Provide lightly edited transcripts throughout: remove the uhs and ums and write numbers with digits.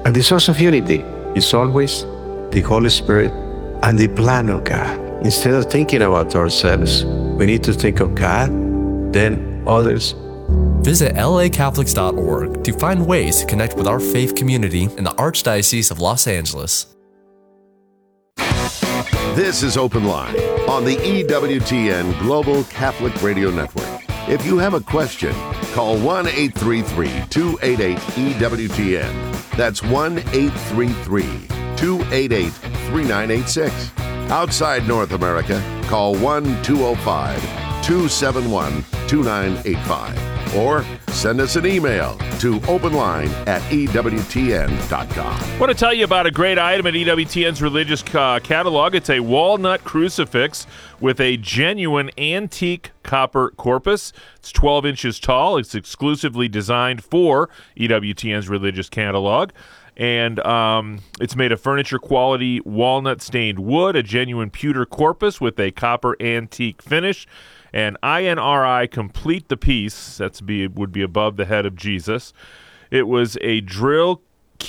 And the source of unity is always the Holy Spirit and the plan of God. Instead of thinking about ourselves, we need to think of God, then others. Visit lacatholics.org to find ways to connect with our faith community in the Archdiocese of Los Angeles. This is Open Line on the EWTN Global Catholic Radio Network. If you have a question, call 1-833-288-EWTN. That's 1-833-288-3986. Outside North America, call 1-205-271-2985. Or send us an email to openline@ewtn.com. I want to tell you about a great item at EWTN's religious catalog. It's a walnut crucifix with a genuine antique copper corpus. It's 12 inches tall. It's exclusively designed for EWTN's religious catalog. And it's made of furniture-quality walnut-stained wood, a genuine pewter corpus with a copper antique finish, and INRI complete the piece. Would be above the head of Jesus. It was a drilled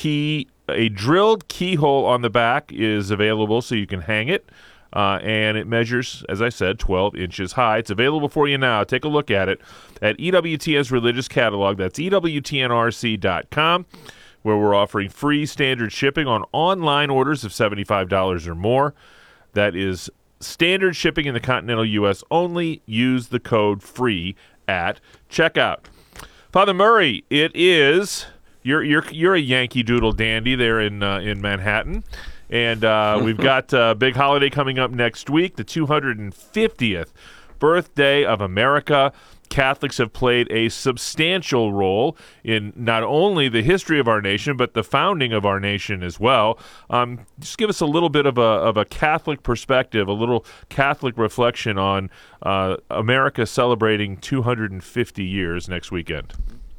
keyhole on the back is available, so you can hang it. And it measures, as I said, 12 inches high. It's available for you now. Take a look at it at EWTN's religious catalog. That's EWTNRC.com, where we're offering free standard shipping on online orders of $75 or more. That is standard shipping in the continental U.S. only. Use the code FREE at checkout. Father Murray, it is you're a Yankee Doodle dandy there in Manhattan, and we've got a big holiday coming up next week, the 250th birthday of America. Catholics have played a substantial role in not only the history of our nation, but the founding of our nation as well. Just give us a little bit of a Catholic perspective, a little Catholic reflection on America celebrating 250 years next weekend.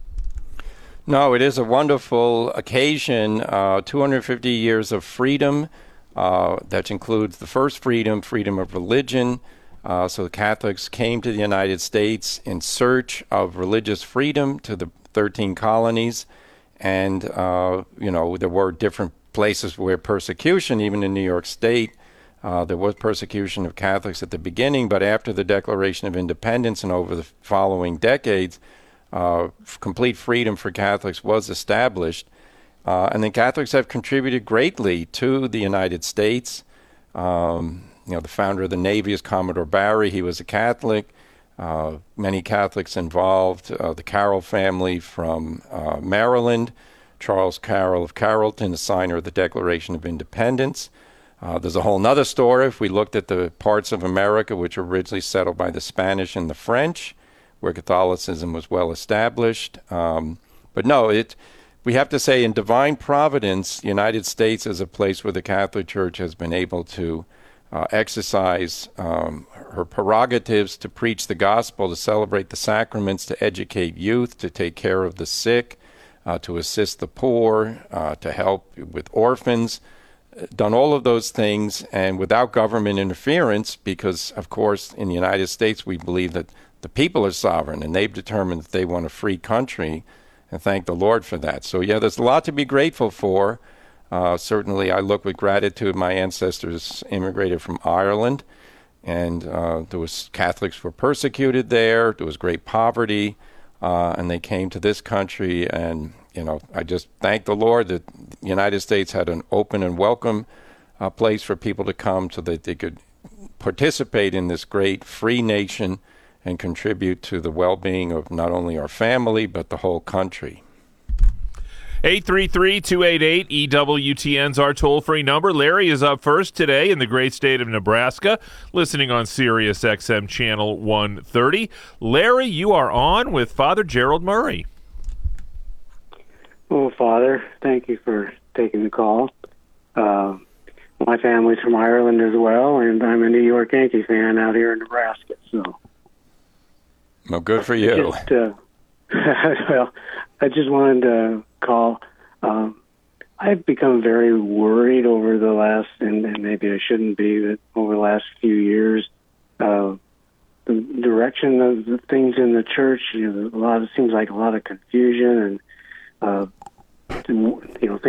No, it is a wonderful occasion, 250 years of freedom. That includes the first freedom of religion. So the Catholics came to the United States in search of religious freedom to the 13 colonies. And, there were different places where persecution, even in New York State, there was persecution of Catholics at the beginning, but after the Declaration of Independence and over the following decades, complete freedom for Catholics was established. And the Catholics have contributed greatly to the United States. The founder of the Navy is Commodore Barry. He was a Catholic. Many Catholics involved. The Carroll family from Maryland. Charles Carroll of Carrollton, the signer of the Declaration of Independence. There's a whole other story if we looked at the parts of America which were originally settled by the Spanish and the French, where Catholicism was well established. But no, we have to say in divine providence, the United States is a place where the Catholic Church has been able to exercise her prerogatives to preach the gospel, to celebrate the sacraments, to educate youth, to take care of the sick, to assist the poor, to help with orphans, done all of those things, and without government interference, because, of course, in the United States, we believe that the people are sovereign, and they've determined that they want a free country, and thank the Lord for that. So, yeah, there's a lot to be grateful for. Certainly, I look with gratitude. My ancestors immigrated from Ireland, and Catholics were persecuted there. There was great poverty, and they came to this country. And I just thank the Lord that the United States had an open and welcome place for people to come, so that they could participate in this great free nation and contribute to the well-being of not only our family but the whole country. 833-288-EWTN's our toll-free number. Larry is up first today in the great state of Nebraska, listening on Sirius XM Channel 130. Larry, you are on with Father Gerald Murray. Well, Father, thank you for taking the call. My family's from Ireland as well, and I'm a New York Yankee fan out here in Nebraska. So, well, good for you. Well, I just wanted to call. I've become very worried over the last, and maybe I shouldn't be, but over the last few years, the direction of the things in the church. It seems like a lot of confusion and things